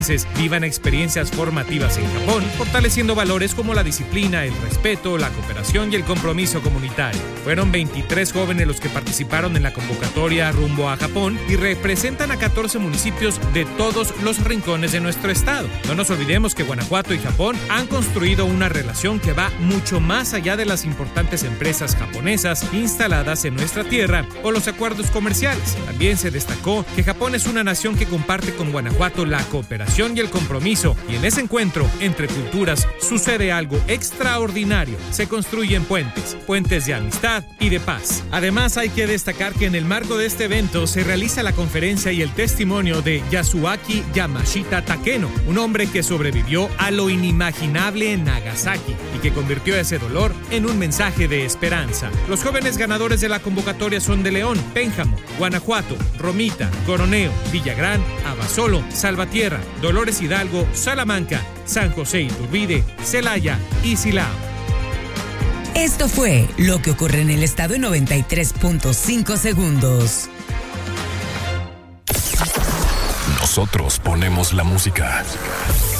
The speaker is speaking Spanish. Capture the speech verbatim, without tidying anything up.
vivan experiencias formativas en Japón, fortaleciendo valores como la disciplina, el respeto, la cooperación y el compromiso comunitario. Fueron veintitrés jóvenes los que participaron en la convocatoria rumbo a Japón y representan a catorce municipios de todos los rincones de nuestro estado. No nos olvidemos que Guanajuato y Japón han construido una relación que va mucho más allá de las importantes empresas japonesas instaladas en nuestra tierra o los acuerdos comerciales. También se destacó que Japón es una nación que comparte con Guanajuato la cooperación y el compromiso, y en ese encuentro entre culturas sucede algo extraordinario. Se construyen puentes, puentes de amistad y de paz. Además, hay que destacar que en el marco de este evento se realiza la conferencia y el testimonio de Yasuaki Yamashita Takeno, un hombre que sobrevivió a lo inimaginable en Nagasaki y que convirtió ese dolor en un mensaje de esperanza. Los jóvenes ganadores de la convocatoria son de León, Pénjamo, Guanajuato, Romita, Coroneo, Villagrán, Abasolo, Salvatierra, Dolores Hidalgo, Salamanca, San José Iturbide, Celaya y Silao. Esto fue lo que ocurre en el estado en noventa y tres punto cinco segundos. Nosotros ponemos la música.